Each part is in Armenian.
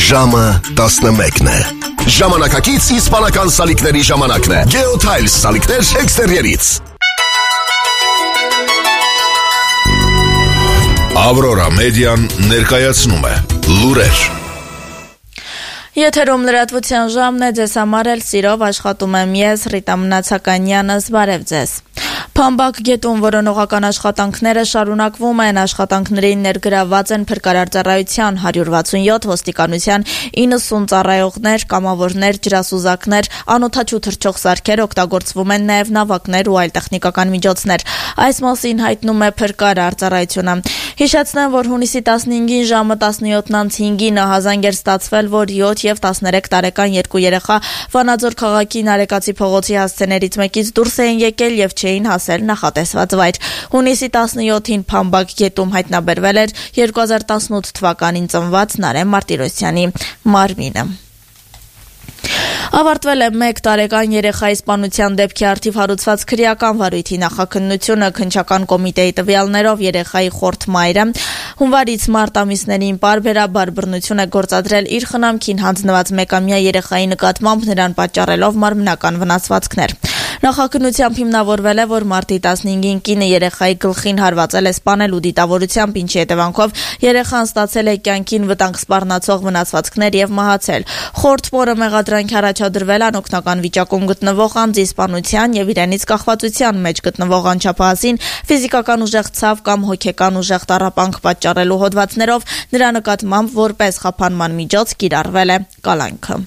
Ժամը 11 է։ Ժամանակակից իսպանական սալիկների ժամանակն է։ Geotiles սալիկներ էքստերիերից։ Aurora Median ներկայացնում է լուրեր։ Եթերում լրատվության ժամն է, ձեզ համար էլ սիրով աշխատում եմ ես, Ռիտա Մնացականյանս, բարև ձեզ։ Փամբակ գետում որոնողական աշխատանքները շարունակվում են, աշխատանքներին ներգրավված են փրկարար ծառայության 167, ոստիկանության 90 ծառայողներ, կամավորներ, ջրասուզակներ, անօդաչու թռչող սարքեր, օգտագործվում են նաև նավակներ ու այլ տեխնիկական միջոցներ։ Այս մասին հայտնում է փրկարար ծառայությունը։ Հիշեցնեմ, որ հունիսի 15-ին ժամը 17:05-ին ահազանգ էր ստացվել, որ 7 եւ 13 տարեկան երկու երեխա Վանաձոր քաղաքի Նարեկացի փողոցի հասցեներից մեկից դուրս էին եկել եւ չէին հասել նախատեսված վայր։ Հունիսի 17-ին Փամբակ գետում հայտնաբերվել էր 2018 թվականին ծնված Նարեն Մարտիրոսյանի մարմինը։ Ավարտվել է 1 տարեկան երեխայի սպանության դեպքի առթիվ հարուցված քրեական վարույթի նախաքննությունը քննչական կոմիտեի տվյալներով երեխայի խորթ մայրը հունվարից մարտ ամիսներին պարբերաբար բռնություն է գործադրել իր խնամքին հանձնված 1-ամյա երեխայի նկատմամբ նրան պատճառելով մարմնական վնասվածքներ։ Նախաքննությամբ հիմնավորվել է, որ մարտի 15-ին կինը երեխայի գլխին հարվածել է սպանելու դիտավորությամբ, ինչի հետևանքով երեխան ստացել է կյանքին վտանգ սպառնացող վնասվածքներ եւ մահացել։ Խորթ մորը մեղադրանքի առաջադրվել անօգնական վիճակում գտնվող անձի սպանության եւ իրենից կախվածության մեջ գտնվող անչափահասին ֆիզիկական ուժեղ ցավ կամ հոգեկան ուժեղ տառապանք պատճառելու հոդվածներով նրա նկատմամբ որպես խափանման միջոց կիրառվել է կալանքը։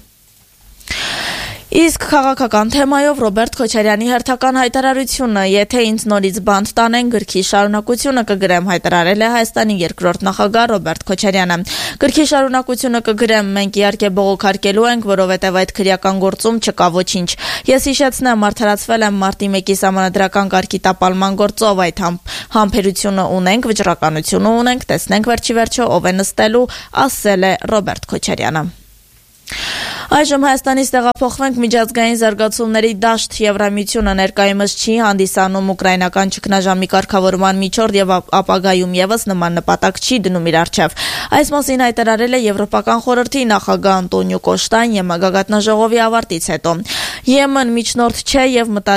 Իսկ քաղաքական թեմայով Ռոբերտ Քոչարյանի հերթական հայտարարությունը, եթե ինձ նորից բանտ տանեն, գրքի շարունակությունը կգրեմ, հայտարարել է Հայաստանի երկրորդ նախագահ Ռոբերտ Քոչարյանը։ Գրքի շարունակությունը կգրեմ, մենք իհարկե բողոքարկելու ենք, որովհետև այդ քրեական գործում չկա ոչինչ։ Ես հիշեցնեմ, արդարացվել եմ մարտի 1-ի սահմանադրական կարգի տապալման գործով, այդ համբերությունը ունենք, վճռականությունը ունենք, տեսնենք վերջիվերջո ով է նստելու, ասել է Ռոբերտ Քոչարյանը։ Այժմ Հայաստանից տեղափոխվենք միջազգային զարգացումների դաշտ Եվրամիությունը ներկայումս չի հանդիսանում ուկրաինական ճգնաժամի կարգավորման միջոց եւ ապագայում եւս նման նպատակ չի դնում իր առջեւ։ Այս մասին հայտարարել է Եվրոպական խորհրդի նախագահ Անտոնիո Կոշտան ԵՄ գագաթնաժողովի ավարտից հետո։ ԵՄ-ն միջնորդ չէ եւ